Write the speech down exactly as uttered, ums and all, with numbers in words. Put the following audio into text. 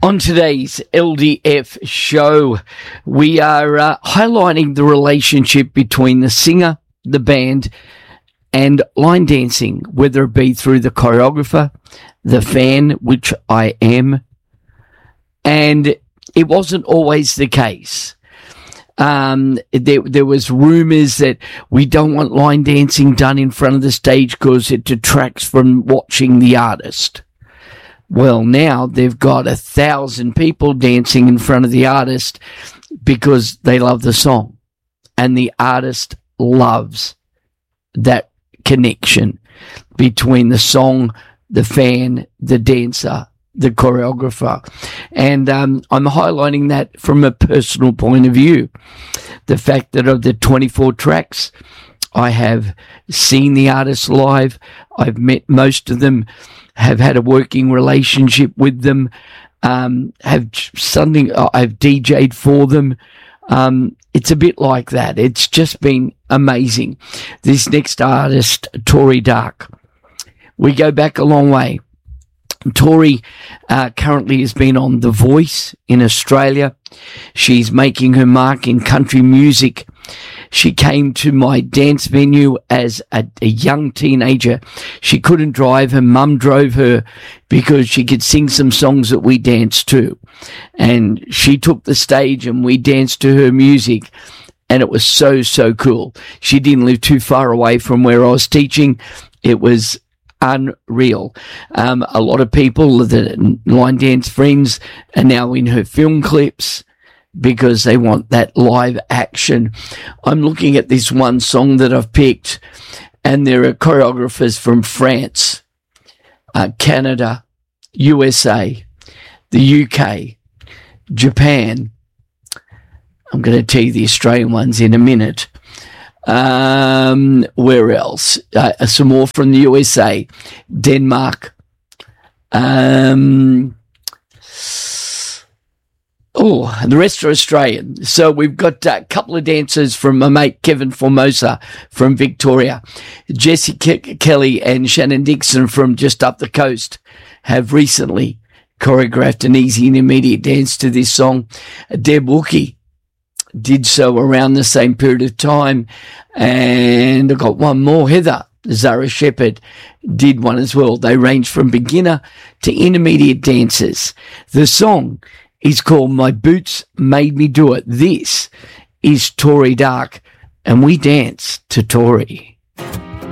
On today's L D F show, we are uh, highlighting the relationship between the singer, the band, and line dancing, whether it be through the choreographer, the fan, which I am, and it wasn't always the case. Um, there, there was rumors that we don't want line dancing done in front of the stage because it detracts from watching the artist. Well, now they've got a thousand people dancing in front of the artist because they love the song, and the artist loves that connection between the song, the fan, the dancer, the choreographer. And um, I'm highlighting that from a personal point of view. The fact that of the twenty-four tracks, I have seen the artists live. I've met most of them, have had a working relationship with them, um, have something, I've D J'd for them. Um, it's a bit like that. It's just been amazing. This next artist, Tori Dark, we go back a long way. Tori uh, currently has been on The Voice in Australia. She's making her mark in country music. She came to my dance venue as a, a young teenager. She couldn't drive. Her mum drove her because she could sing some songs that we danced to. And she took the stage and we danced to her music. And it was so, so cool. She didn't live too far away from where I was teaching. It was unreal. Um, a lot of people, the line dance friends, are now in her film clips because they want that live action. I'm looking at this one song that I've picked, and there are choreographers from France, uh, Canada, U S A, the U K, Japan. I'm going to tell you the Australian ones in a minute. Um, where else? Uh, some more from the U S A, Denmark. Um, oh, and the rest are Australian. So we've got a couple of dancers from my mate Kevin Formosa from Victoria. Jessie Ke- Kelly and Shannon Dixon from just up the coast have recently choreographed an easy and immediate dance to this song. Deb Wookie did so around the same period of time. And I've got one more. Heather Zara Shepherd did one as well. They range from beginner to intermediate dancers. The song is called My Boots Made Me Do It. This is Tori Dark, and we dance to Tori.